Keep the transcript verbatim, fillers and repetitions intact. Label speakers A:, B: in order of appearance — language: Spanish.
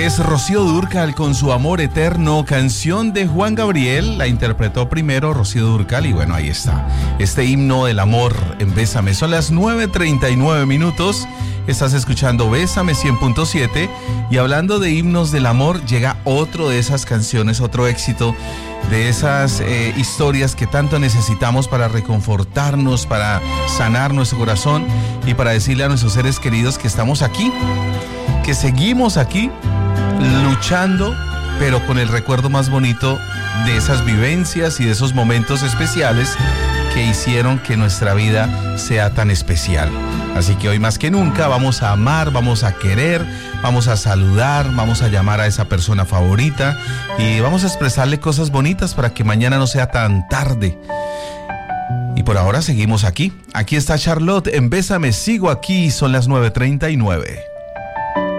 A: Es Rocío Dúrcal con su Amor Eterno, canción de Juan Gabriel. La interpretó primero Rocío Dúrcal y bueno, ahí está. Este himno del amor en Bésame. Son las nueve treinta y nueve minutos. Estás escuchando Bésame cien punto siete. Y hablando de himnos del amor, llega otro de esas canciones, otro éxito de esas eh, historias que tanto necesitamos para reconfortarnos, para sanar nuestro corazón y para decirle a nuestros seres queridos que estamos aquí, que seguimos aquí luchando, pero con el recuerdo más bonito de esas vivencias y de esos momentos especiales que hicieron que nuestra vida sea tan especial. Así que hoy más que nunca vamos a amar, vamos a querer, vamos a saludar, vamos a llamar a esa persona favorita y vamos a expresarle cosas bonitas para que mañana no sea tan tarde. Y por ahora seguimos aquí. Aquí está Charlotte en Bésame, sigo aquí, son las nueve treinta y nueve.